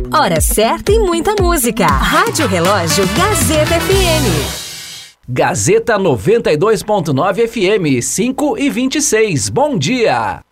Hora certa e muita música. Rádio Relógio Gazeta FM. Gazeta 92.9 FM, 5h26. Bom dia!